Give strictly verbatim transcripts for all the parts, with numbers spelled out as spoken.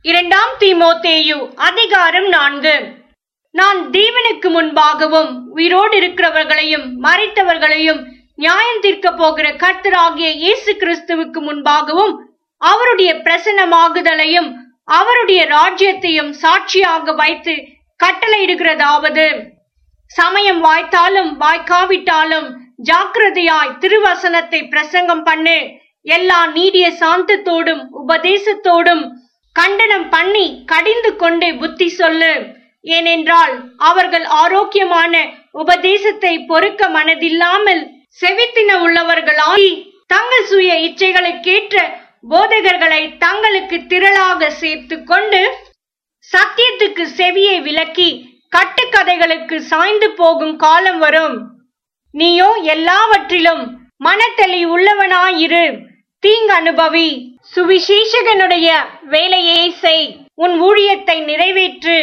இரண்டாம் தீமோத்தேயு அதிகாரம் நான்கு. நான் தேவனுக்கு முன்பாகவும் உயிரோடு இருக்கிறவர்களையும் மரித்தவர்களையும் நியாயம் தீர்க்க போகிற கர்த்தராகிய இயேசு கிறிஸ்துவுக்கு முன்பாகவும் அவருடைய பிரசன்னமாகுதலையும் அவருடைய ராஜ்யத்தையும் சாட்சியாக வைத்து கட்டளையிடுகிறதாவது, சமயம் வாய்த்தாலும் வாய்க்காவிட்டாலும் ஜாக்கிரதையாய் திருவசனத்தை பிரசங்கம் பண்ணு. எல்லா நீடிய சாந்தத்தோடும் உபதேசத்தோடும் கண்டனம் பண்ணி கடிந்து கொண்டு புத்தி சொல்லு. ஏனென்றால் அவர்கள் ஆரோக்கியமான உபதேசத்தை பொறுக்க மனதில்லாமல் செவித்தின உள்ளவர்களாகி தங்கள் சுய இச்சைகளுக்கேற்ற போதகர்களை தங்களுக்கு திரளாக சேர்த்து கொண்டு சத்தியத்துக்கு செவியை விலக்கி கட்டுக்கதைகளுக்கு சாய்ந்து போகும் காலம் வரும். நீயோ எல்லாவற்றிலும் மனத்தெளி உள்ளவனாயிரு, தீங்கு அனுபவி, சுவிசேஷகனுடைய வேலையை செய், உன் ஊழியத்தை நிறைவேற்று.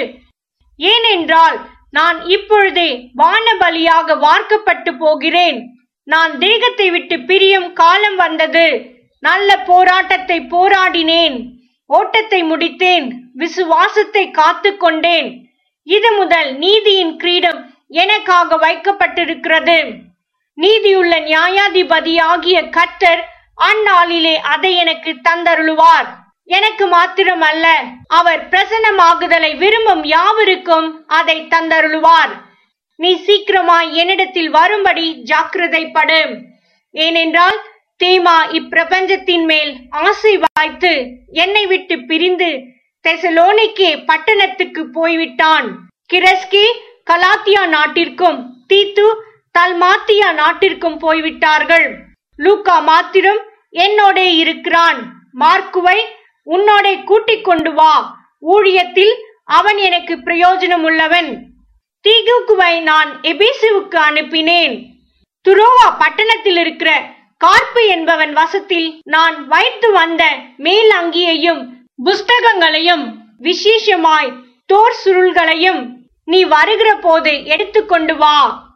ஏனென்றால் நான் இப்பொழுதே வான பலியாக வார்க்கப்பட்டு போகிறேன். நான் தேகத்தை விட்டு பிரியும் காலம் வந்தது. நல்ல போராட்டத்தை போராடினேன், ஓட்டத்தை முடித்தேன், விசுவாசத்தை காத்து கொண்டேன். இது முதல் நீதியின் கிரீடம் எனக்காக வைக்கப்பட்டிருக்கிறது. நீதியுள்ள நியாயாதிபதியாகிய கர்த்தர் அந்நாளிலே அதை எனக்கு தந்தருளுவார். எனக்கு மாத்திரமல்ல, அவர் பிரசன்னமாகுதலை விரும்பும் யாவருக்கும் அதை தந்தருளுவார். நீ சீக்கிரமாய் என்னிடத்தில் வரும்படி ஜாக்கிரதைப்படு. ஏனென்றால் தேமா இப்பிரபஞ்சத்தின் மேல் ஆசை வாய்த்து என்னை விட்டு பிரிந்து தெசலோனிக்கே பட்டணத்துக்கு போய்விட்டான். கிரஸ்கி கலாத்தியா நாட்டிற்கும் தீத்து தல்மாத்தியா நாட்டிற்கும் போய்விட்டார்கள். லூக்கா மாத்திரம் என்னோடே இருக்கிறான். மார்க்குவை உன்னோடே கூட்டிக் கொண்டு வா, ஊழியத்தில் அவன் எனக்கு பிரயோஜனம் உள்ளவன். தீகுக்குவை நான் எபேசுவுக்கு அனுப்பினேன். துரோவா பட்டணத்தில் இருக்கிற கார்ப்பு என்பவன் வசத்தில் நான் வைத்து வந்த மேல் அங்கியையும் புஸ்தகங்களையும் விசேஷமாய் தோர் சுருள்களையும் நீ வருகிற போது எடுத்துக்கொண்டு வா.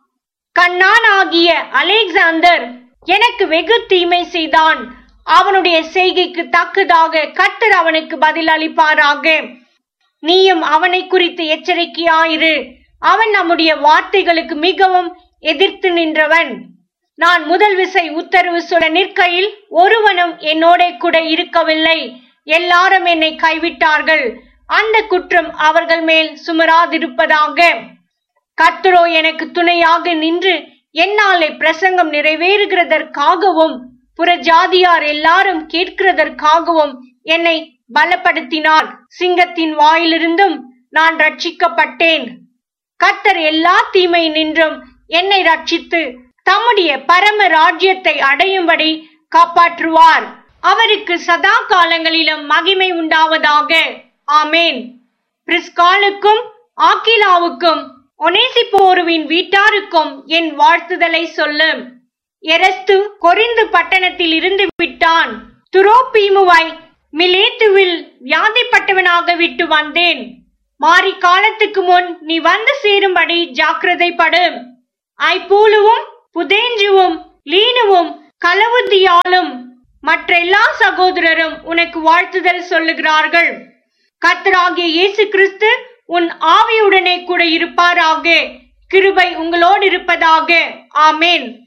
கண்ணான் ஆகிய அலெக்சாந்தர் எனக்கு வெகு தீமை செய்தான். அவனுடைய செய்கைக்கு தக்கதாக கர்த்தர் அவனுக்கு பதில் அளிப்பாராக. நீயும் அவனை குறித்து எச்சரிக்கையாயிரு. அவன் நம்முடைய வார்த்தைகளுக்கு மிகவும் எதிர்த்து நின்றவன். நான் முதல் விசை உத்தரவு சொல்ல நிற்கையில் ஒருவனும் என்னோட கூட இருக்கவில்லை. எல்லாரும் என்னை கைவிட்டார்கள். அந்த குற்றம் அவர்கள் மேல் சுமராதிருப்பதாக. கர்த்தரோ எனக்கு துணையாக நின்று என்னாலே பிரசங்கம் நிறைவேறுகிறதற்காகவும் புறஜாதியார் எல்லாரும் கேட்கிறதற்காகவும் என்னை பலப்படுத்தினார். சிங்கத்தின் வாயிலிருந்தும் நான் ரட்சிக்கப்பட்டேன். கர்த்தர் எல்லா தீமை நின்றும் என்னை ரட்சித்து தம்முடைய பரம ராஜ்யத்தை அடையும்படி காப்பாற்றுவார். அவருக்கு சதா காலங்களிலும் மகிமை உண்டாவதாக. ஆமேன். பிரிஸ்காலுக்கும் ஆக்கிலாவுக்கும் ஒனேசிப்போருவின் வீட்டாருக்கும் என் வாழ்த்துதலை சொல்லு. எரஸ்து கொரிந்து பட்டணத்தில் இருந்து விட்டான். துரோபீமுவை மிலேத்துவில் வியாதிப்பட்டவனாக விட்டு வந்தேன். மாறி காலத்துக்கு முன் நீ வந்து சேரும்படி ஜாக்கிரதைப்படு. ஐப்பூலுவும் புதேஞ்சுவும் லீனுவும் கலவுதியாலும் மற்ற எல்லா சகோதரரும் உனக்கு வாழ்த்துதல் சொல்லுகிறார்கள். கர்த்தராகிய இயேசு கிறிஸ்து உன் ஆவியுடனே கூட இருப்பாராக. கிருபை உங்களோடு இருப்பதாக. ஆமேன்.